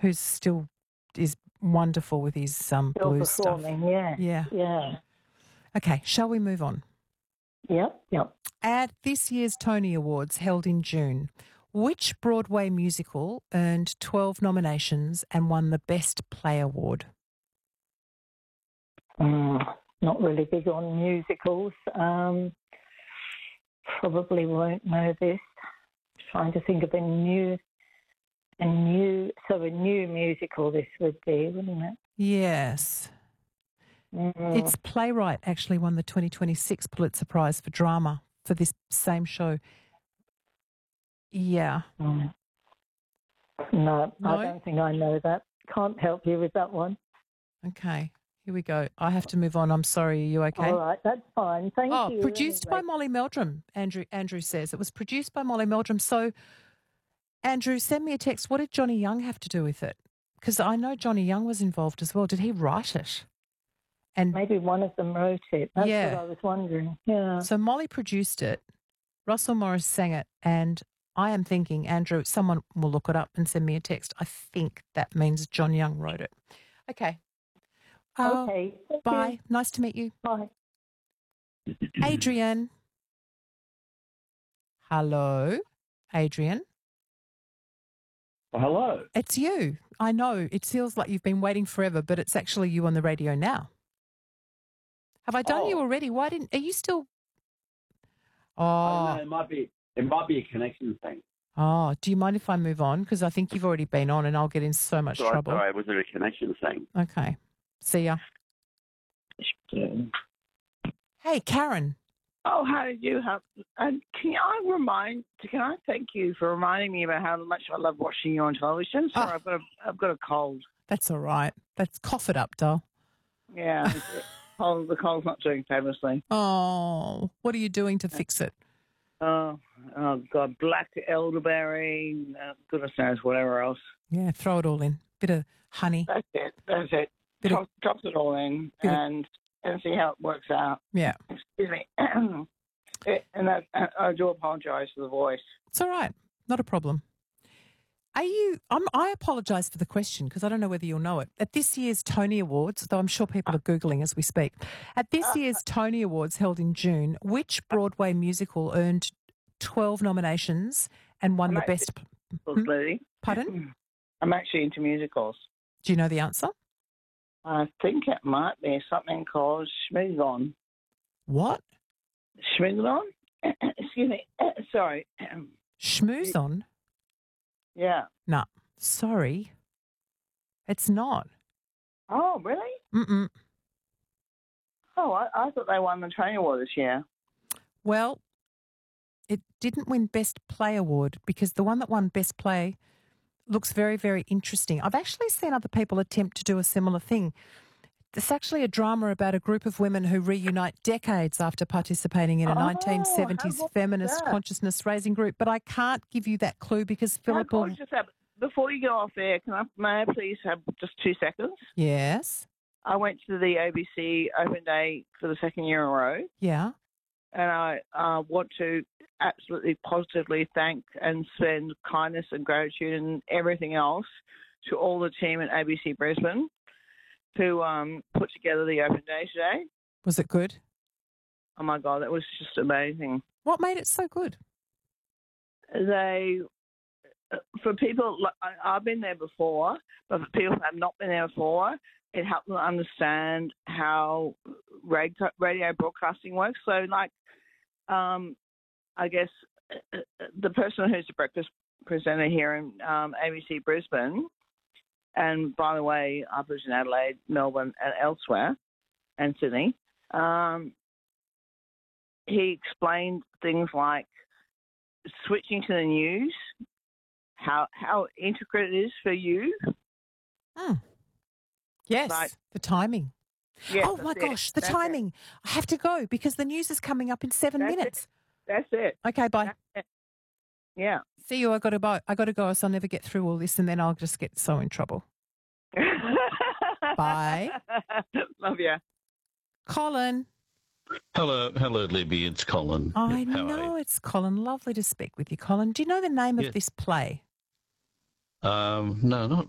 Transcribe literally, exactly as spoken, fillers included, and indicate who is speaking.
Speaker 1: who's still is wonderful with his um,
Speaker 2: Still
Speaker 1: blues stuff.
Speaker 2: performing, yeah.
Speaker 1: Yeah.
Speaker 2: Yeah.
Speaker 1: Okay, shall we move on?
Speaker 2: Yep, yep.
Speaker 1: At this year's Tony Awards held in June, which Broadway musical earned twelve nominations and won the Best Play Award?
Speaker 2: Mm, not really big on musicals. Um, probably won't know this. Trying to think of a new, a new, so a new musical this would be, wouldn't it?
Speaker 1: Yes.
Speaker 2: Mm.
Speaker 1: Its playwright actually won the twenty twenty-six Pulitzer Prize for Drama for this same show. Yeah.
Speaker 2: Mm. No,
Speaker 1: No?
Speaker 2: I don't think I know that. Can't help you with that one.
Speaker 1: Okay. Here we go. I have to move on. I'm sorry. Are you okay?
Speaker 2: All right, that's fine. Thank
Speaker 1: oh,
Speaker 2: you.
Speaker 1: produced
Speaker 2: anyway.
Speaker 1: by Molly Meldrum, Andrew Andrew says. It was produced by Molly Meldrum. So, Andrew, send me a text. What did Johnny Young have to do with it? Because I know Johnny Young was involved as well. Did he write it? And
Speaker 2: maybe one of them wrote it. That's
Speaker 1: yeah.
Speaker 2: what I was wondering. Yeah.
Speaker 1: So Molly produced it. Russell Morris sang it. And I am thinking, Andrew, someone will look it up and send me a text. I think that means John Young wrote it. Okay. Uh,
Speaker 2: okay. Thank
Speaker 1: bye.
Speaker 2: you.
Speaker 1: Nice to meet you.
Speaker 2: Bye.
Speaker 1: Adrian. Hello, Adrian.
Speaker 3: Well, hello.
Speaker 1: It's you. I know. It feels like you've been waiting forever, but it's actually you on the radio now. Have I done
Speaker 3: Oh.
Speaker 1: you already? Why didn't? Are you still?
Speaker 3: I
Speaker 1: Oh,
Speaker 3: don't know, it might be it might be a connection thing.
Speaker 1: oh. Do you mind if I move on? Because I think you've already been on, and I'll get in so much
Speaker 3: Sorry,
Speaker 1: trouble.
Speaker 3: sorry, was it a connection thing?
Speaker 1: Okay. See ya. Hey, Karen.
Speaker 4: Oh, how did you have? And can I remind? Can I thank you for reminding me about how much I love watching you on television? Sorry,
Speaker 1: Oh.
Speaker 4: I've got a, I've got a cold.
Speaker 1: That's all right. That's cough it up, doll.
Speaker 4: Yeah, cold, the cold's not doing famously.
Speaker 1: Oh, what are you doing to fix it?
Speaker 4: Oh, oh God, black elderberry, uh, goodness knows whatever else.
Speaker 1: Yeah, throw it all in. Bit of honey.
Speaker 4: That's it. That's it.
Speaker 1: Bit of-
Speaker 4: Drop, drop it all in
Speaker 1: Bit of-
Speaker 4: and and see how it works out.
Speaker 1: Yeah,
Speaker 4: Excuse me. It- and that, I do apologise for the voice.
Speaker 1: it's all right. Not a problem. Are you? I'm, I apologise for the question because I don't know whether you'll know it. At this year's Tony Awards, though I'm sure people are Googling as we speak, at this year's Tony Awards held in June, which Broadway musical earned twelve nominations and won
Speaker 4: I'm
Speaker 1: the
Speaker 4: actually-
Speaker 1: best?
Speaker 4: Musicals, lady.
Speaker 1: Pardon?
Speaker 4: I'm actually into musicals.
Speaker 1: Do you know the answer?
Speaker 4: I think it might be something called Schmiglon.
Speaker 1: What?
Speaker 4: Schmiglon? Excuse me. Sorry.
Speaker 1: Schmooze on?
Speaker 4: Yeah.
Speaker 1: No, sorry. It's not.
Speaker 4: Oh, really?
Speaker 1: Mm-mm.
Speaker 4: Oh, I, I thought they won the Tony Award this year.
Speaker 1: Well, it didn't win Best Play Award because the one that won Best Play looks very, very interesting. I've actually seen other people attempt to do a similar thing. It's actually a drama about a group of women who reunite decades after participating in a
Speaker 4: Oh,
Speaker 1: nineteen seventies
Speaker 4: how about
Speaker 1: feminist
Speaker 4: that?
Speaker 1: consciousness raising group, but I can't give you that clue because Philip
Speaker 4: Can I
Speaker 1: will...
Speaker 4: just have, before you go off there, can I, may I please have just two seconds?
Speaker 1: Yes,
Speaker 4: I went to the A B C Open Day for the second year in a row,
Speaker 1: yeah.
Speaker 4: and I uh, want to absolutely positively thank and send kindness and gratitude and everything else to all the team at A B C Brisbane who um, put together the Open Day today.
Speaker 1: Was it good?
Speaker 4: Oh, my God, that was just amazing.
Speaker 1: What made it so good?
Speaker 4: They, for people, like, I- I've been there before, but for people who have not been there before, it helped them understand how rag- radio broadcasting works. So, like, um, I guess uh, the person who's the breakfast presenter here in um, A B C Brisbane, and by the way, I've lived in Adelaide, Melbourne, and elsewhere, and Sydney. Um, he explained things like switching to the news, how how intricate it is for you.
Speaker 1: Hmm. Yes,
Speaker 4: Like-
Speaker 1: the timing.
Speaker 4: Yes,
Speaker 1: oh, my
Speaker 4: that's it.
Speaker 1: gosh, the
Speaker 4: That's it.
Speaker 1: timing. I have to go because the news is coming up in seven
Speaker 4: That's it.
Speaker 1: minutes.
Speaker 4: That's it.
Speaker 1: Okay, bye.
Speaker 4: That's it. Yeah.
Speaker 1: See you. I got to buy. I got to go, so I'll never get through all this, and then I'll just get so in trouble. Bye.
Speaker 4: Love you.
Speaker 1: Colin.
Speaker 5: Hello, hello, Libby. It's Colin.
Speaker 1: I
Speaker 5: How are
Speaker 1: know it's Colin. Lovely to speak with you, Colin. Do you know the name
Speaker 5: Yeah.
Speaker 1: of this play?
Speaker 5: you? Um, no, not